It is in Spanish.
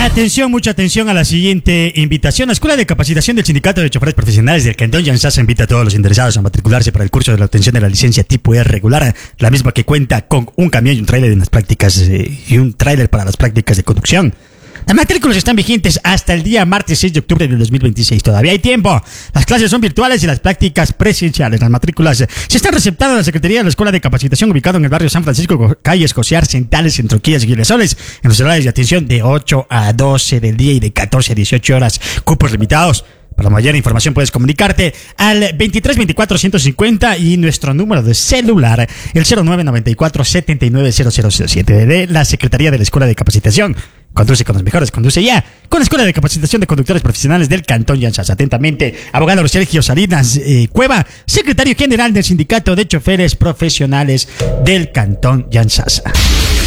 Mucha atención a la siguiente invitación. La Escuela de Capacitación del Sindicato de Choferes Profesionales del Cantón Yanzasa invita a todos los interesados a matricularse para el curso de la obtención de la licencia tipo E regular, la misma que cuenta con un camión y un tráiler en las prácticas y un tráiler para las prácticas de conducción. Las matrículas están vigentes hasta el día martes 6 de octubre del 2026. Todavía hay tiempo. Las clases son virtuales y las prácticas presenciales. Las matrículas se están receptando en la Secretaría de la Escuela de Capacitación ubicado en el barrio San Francisco, calle Escociar, Centales, Entre Quillas y Gilesoles, en los horarios de atención de 8 a 12 del día y de 14 a 18 horas. Cupos limitados. Para mayor información puedes comunicarte al 23 24 150 y nuestro número de celular, el 0994 79 0007 de la Secretaría de la Escuela de Capacitación. Conduce con los mejores, conduce ya con la Escuela de Capacitación de Conductores Profesionales del Cantón Yanzasa. Atentamente, abogado Sergio Salinas Cueva, secretario general del Sindicato de Choferes Profesionales del Cantón Yanzasa.